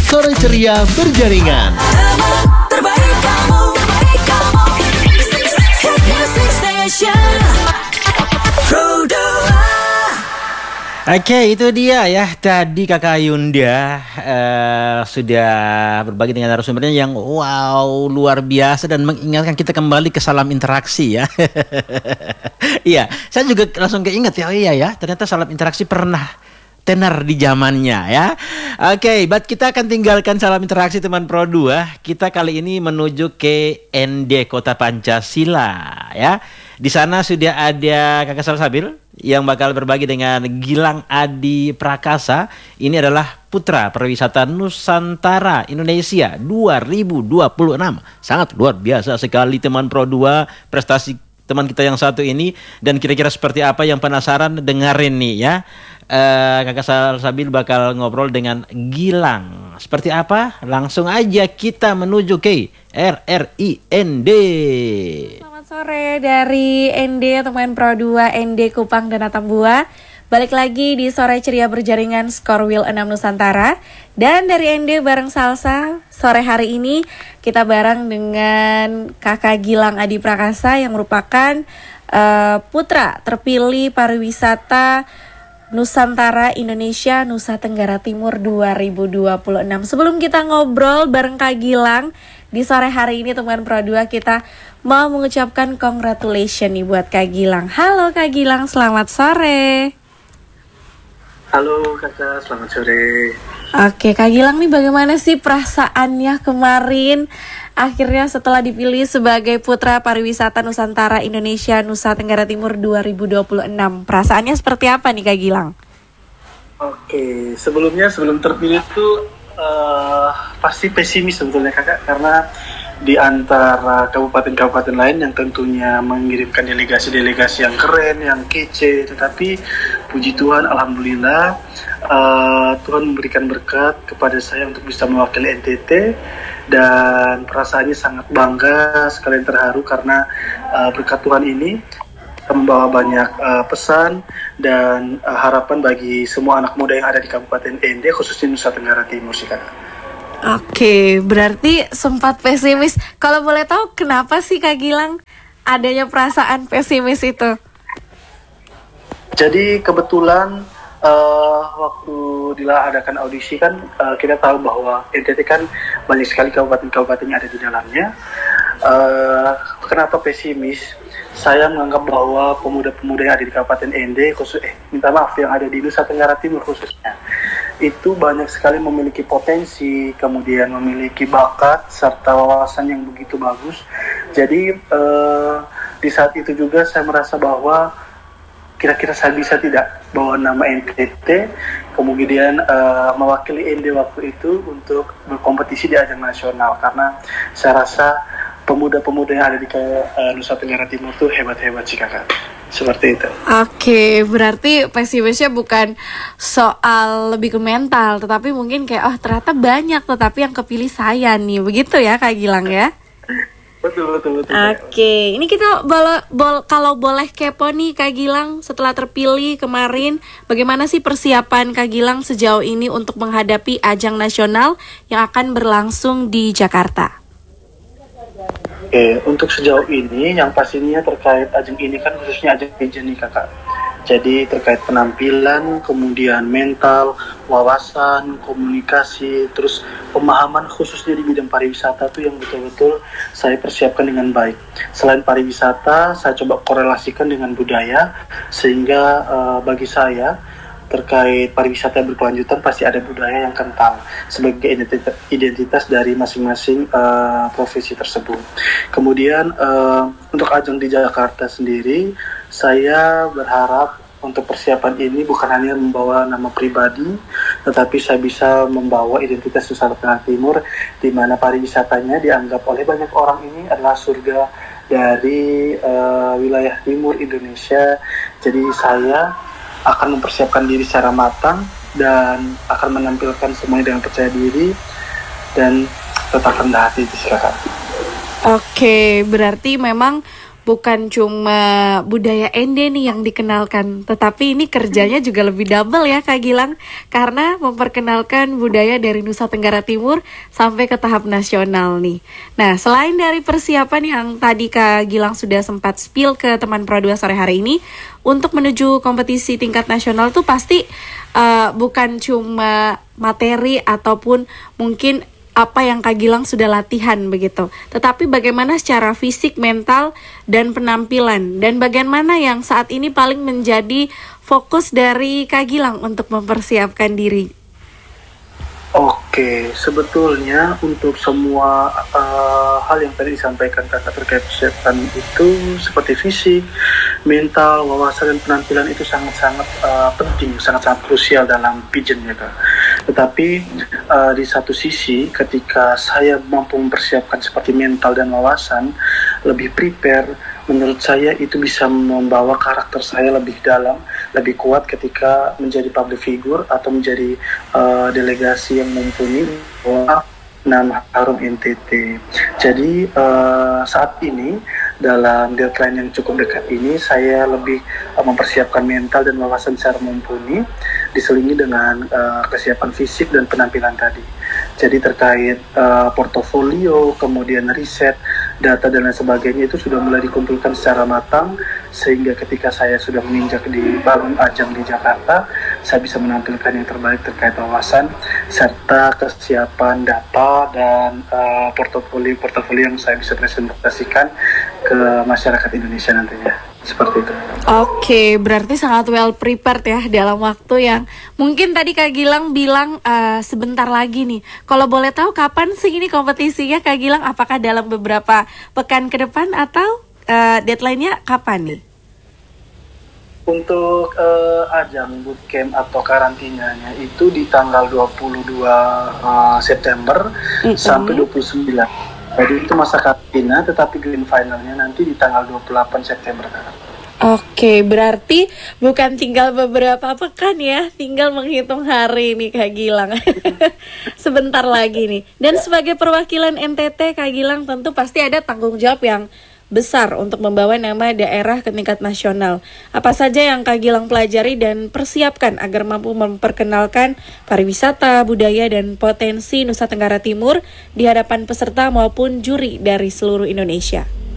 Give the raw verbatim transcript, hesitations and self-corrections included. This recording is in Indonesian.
Sore Ceria Berjaringan. Terbaik kamu, terbaik kamu. Hit Music Station. Oke, itu dia ya. Tadi Kakak Yunda uh, sudah berbagi dengan narasumbernya yang wow, luar biasa dan mengingatkan kita kembali ke salam interaksi ya. Iya, saya juga langsung keinget ya. Oh iya ya, ternyata salam interaksi pernah tenar di zamannya ya. Oke, okay, but kita akan tinggalkan salam interaksi teman Pro dua. Kita kali ini menuju ke N D Kota Pancasila ya. Di sana sudah ada Kakak Salsabil yang bakal berbagi dengan Gilang Adi Prakasa. Ini adalah Putra Pariwisata Nusantara Indonesia dua ribu dua puluh enam. Sangat luar biasa sekali teman Pro dua prestasi teman kita yang satu ini. Dan kira-kira seperti apa yang penasaran dengerin nih ya. Uh, Kakak Salsabil bakal ngobrol dengan Gilang. Seperti apa? Langsung aja kita menuju ke R R I N D. Selamat sore dari N D teman Pro dua N D Kupang dan Atambua. Balik lagi di Sore Ceria Berjaringan Skor Wheel enam Nusantara. Dan dari N D bareng Salsa. Sore hari ini kita bareng dengan Kakak Gilang Adi Prakasa yang merupakan uh, putra terpilih pariwisata Nusantara Indonesia Nusa Tenggara Timur dua ribu dua puluh enam. Sebelum kita ngobrol bareng Kak Gilang di sore hari ini teman Pro dua, kita mau mengucapkan congratulations nih buat Kak Gilang. Halo Kak Gilang, selamat sore. Halo Kakak, selamat sore. Oke Kak Gilang nih, bagaimana sih perasaannya kemarin akhirnya setelah dipilih sebagai Putra Pariwisata Nusantara Indonesia Nusa Tenggara Timur dua ribu dua puluh enam? Perasaannya seperti apa nih Kak Gilang? Oke, sebelumnya sebelum terpilih tuh uh, pasti pesimis sebetulnya Kakak, karena di antara kabupaten-kabupaten lain yang tentunya mengirimkan delegasi-delegasi yang keren, yang kece, tetapi puji Tuhan, alhamdulillah uh, Tuhan memberikan berkat kepada saya untuk bisa mewakili N T T. Dan perasaannya sangat bangga, sekalian terharu karena uh, berkat Tuhan ini membawa banyak uh, pesan dan uh, harapan bagi semua anak muda yang ada di Kabupaten N D, khususnya Nusa Tenggara Timur sih Kak. Oke, berarti sempat pesimis. Kalau boleh tahu kenapa sih Kak Gilang adanya perasaan pesimis itu? Jadi kebetulan Uh, waktu diadakan audisi kan uh, kita tahu bahwa N T T kan banyak sekali kabupaten-kabupaten yang ada di dalamnya. Uh, kenapa pesimis? Saya menganggap bahwa pemuda-pemuda yang ada di Kabupaten N D, khusus eh minta maaf yang ada di Nusa Tenggara Timur khususnya, itu banyak sekali memiliki potensi, kemudian memiliki bakat serta wawasan yang begitu bagus. Jadi uh, di saat itu juga saya merasa bahwa kira-kira saya bisa tidak bawa nama N T T, kemudian uh, mewakili N D waktu itu untuk berkompetisi di ajang nasional, karena saya rasa pemuda-pemuda yang ada di uh, Nusa Tenggara Timur tuh hebat-hebat sih Kakak. Seperti itu. Oke, berarti pesimisnya bukan soal lebih ke mental, tetapi mungkin kayak oh ternyata banyak tetapi yang kepilih saya nih, begitu ya Kak Gilang ya? Betul, betul, betul. Oke, ini kita bol- bol- kalau boleh kepo nih Kak Gilang, setelah terpilih kemarin, bagaimana sih persiapan Kak Gilang sejauh ini untuk menghadapi ajang nasional yang akan berlangsung di Jakarta? Oke, untuk sejauh ini yang pastinya terkait ajang ini kan khususnya ajang Asian nih Kakak. Jadi terkait penampilan, kemudian mental, wawasan, komunikasi, terus pemahaman khususnya di bidang pariwisata tuh yang betul-betul saya persiapkan dengan baik. Selain pariwisata, saya coba korelasikan dengan budaya, sehingga uh, bagi saya terkait pariwisata berkelanjutan pasti ada budaya yang kental sebagai identitas, identitas dari masing-masing uh, profesi tersebut. Kemudian uh, untuk ajang di Jakarta sendiri, saya berharap untuk persiapan ini bukan hanya membawa nama pribadi, tetapi saya bisa membawa identitas Nusa Tenggara Timur, di mana pariwisatanya dianggap oleh banyak orang ini adalah surga dari uh, wilayah timur Indonesia. Jadi saya akan mempersiapkan diri secara matang dan akan menampilkan semuanya dengan percaya diri dan tetap rendah hati, Kakak. Oke, berarti memang bukan cuma budaya Ende nih yang dikenalkan, tetapi ini kerjanya juga lebih double ya Kak Gilang, karena memperkenalkan budaya dari Nusa Tenggara Timur sampai ke tahap nasional nih. Nah, selain dari persiapan yang tadi Kak Gilang sudah sempat spill ke teman Pro dua sore hari ini, untuk menuju kompetisi tingkat nasional tuh pasti uh, bukan cuma materi ataupun mungkin apa yang Kak Gilang sudah latihan begitu, tetapi bagaimana secara fisik, mental, dan penampilan, dan bagian mana yang saat ini paling menjadi fokus dari Kak Gilang untuk mempersiapkan diri? Oke, sebetulnya untuk semua uh, hal yang tadi disampaikan kakak terkait persiapan itu seperti fisik, mental, wawasan, dan penampilan itu sangat-sangat uh, penting, sangat-sangat krusial dalam pigeon ya kak. Tetapi uh, di satu sisi ketika saya mampu mempersiapkan seperti mental dan wawasan, lebih prepare, menurut saya itu bisa membawa karakter saya lebih dalam, lebih kuat ketika menjadi public figure atau menjadi uh, delegasi yang mumpuni nama harum N T T. Jadi uh, saat ini dalam deadline yang cukup dekat ini saya lebih uh, mempersiapkan mental dan wawasan secara mumpuni diselingi dengan uh, kesiapan fisik dan penampilan tadi. Jadi terkait uh, portofolio, kemudian riset, data dan lain sebagainya itu sudah mulai dikumpulkan secara matang sehingga ketika saya sudah menginjak di bangun ajang di Jakarta, saya bisa menampilkan yang terbaik terkait wawasan serta kesiapan data dan uh, portofolio portofolio yang saya bisa presentasikan ke masyarakat Indonesia nantinya. Seperti itu. Oke, berarti sangat well prepared ya dalam waktu yang mungkin tadi Kak Gilang bilang uh, sebentar lagi nih. Kalau boleh tahu kapan sih ini kompetisinya Kak Gilang? Apakah dalam beberapa pekan ke depan atau uh, deadline-nya kapan nih? Untuk uh, ajang bootcamp atau karantinanya itu di tanggal dua puluh dua uh, September mm-hmm. sampai dua puluh sembilan. Jadi itu masa karantina, tetapi grand finalnya nanti di tanggal dua puluh delapan September. Oke, berarti bukan tinggal beberapa pekan ya, tinggal menghitung hari nih Kak Gilang. Sebentar lagi nih. Dan sebagai perwakilan N T T, Kak Gilang tentu pasti ada tanggung jawab yang besar untuk membawa nama daerah ke tingkat nasional. Apa saja yang Kak Gilang pelajari dan persiapkan agar mampu memperkenalkan pariwisata, budaya, dan potensi Nusa Tenggara Timur di hadapan peserta maupun juri dari seluruh Indonesia?